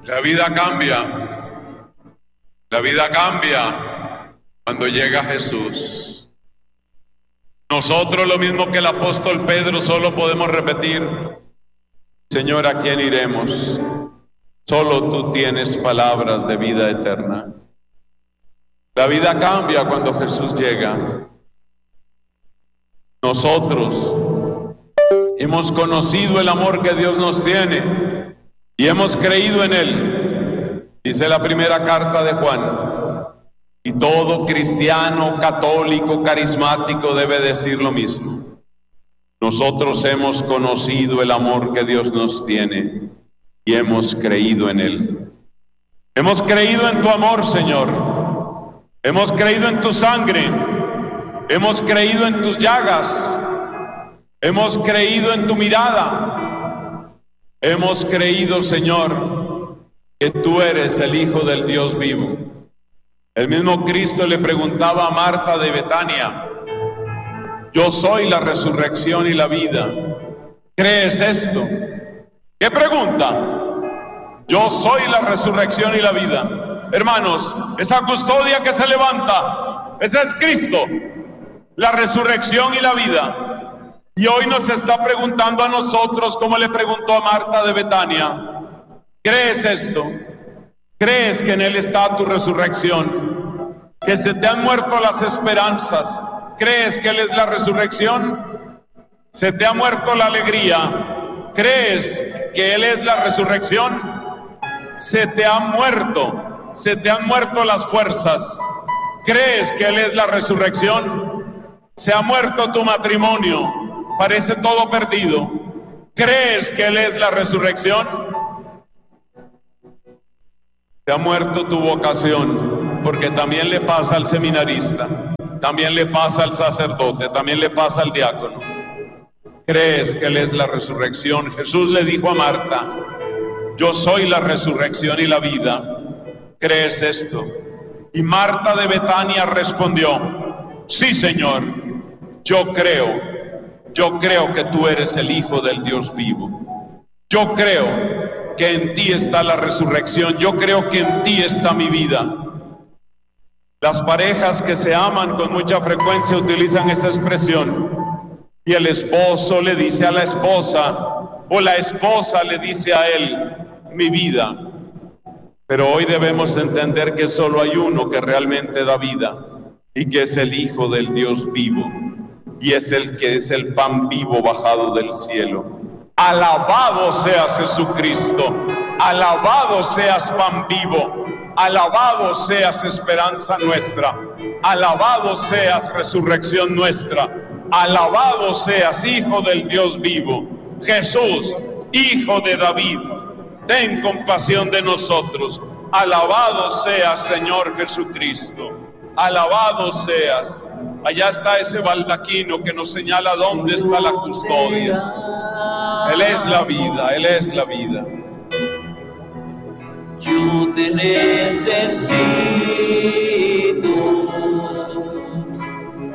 La vida cambia. La vida cambia cuando llega Jesús. Nosotros, lo mismo que el apóstol Pedro, solo podemos repetir: Señor, ¿a quién iremos? Solo tú tienes palabras de vida eterna. La vida cambia cuando Jesús llega. Nosotros hemos conocido el amor que Dios nos tiene y hemos creído en Él. Dice la primera carta de Juan, y todo cristiano, católico, carismático debe decir lo mismo. Nosotros hemos conocido el amor que Dios nos tiene y hemos creído en Él. Hemos creído en tu amor, Señor. Hemos creído en tu sangre. Hemos creído en tus llagas. Hemos creído en tu mirada. Hemos creído, Señor, que tú eres el Hijo del Dios vivo. El mismo Cristo le preguntaba a Marta de Betania: yo soy la resurrección y la vida. ¿Crees esto? ¿Qué pregunta? Yo soy la resurrección y la vida. Hermanos, esa custodia que se levanta, ese es Cristo, la resurrección y la vida. Y hoy nos está preguntando a nosotros, como le preguntó a Marta de Betania: ¿crees esto? ¿Crees que en Él está tu resurrección? ¿Que se te han muerto las esperanzas? ¿Crees que Él es la resurrección? ¿Se te ha muerto la alegría? ¿Crees que Él es la resurrección? ¿Se te ha muerto? ¿Se te han muerto las fuerzas? ¿Crees que Él es la resurrección? ¿Se ha muerto tu matrimonio? Parece todo perdido. ¿Crees que Él es la resurrección? ¿Se ha muerto tu vocación? Porque también le pasa al seminarista, también le pasa al sacerdote, también le pasa al diácono. ¿Crees que Él es la resurrección? Jesús le dijo a Marta: yo soy la resurrección y la vida. ¿Crees esto? Y Marta de Betania respondió: sí, Señor, yo creo que tú eres el Hijo del Dios vivo. Yo creo que en ti está la resurrección. Yo creo que en ti está mi vida. Las parejas que se aman con mucha frecuencia utilizan esa expresión. Y el esposo le dice a la esposa, o la esposa le dice a él: mi vida. Pero hoy debemos entender que solo hay uno que realmente da vida, y que es el Hijo del Dios vivo, y es el que es el pan vivo bajado del cielo. Alabado seas Jesucristo, alabado seas pan vivo, alabado seas esperanza nuestra, alabado seas resurrección nuestra, alabado seas Hijo del Dios vivo. Jesús, Hijo de David, ten compasión de nosotros. Alabado seas, Señor Jesucristo, alabado seas. Allá está ese baldaquino que nos señala dónde está la custodia. Él es la vida, Él es la vida. Yo te necesito.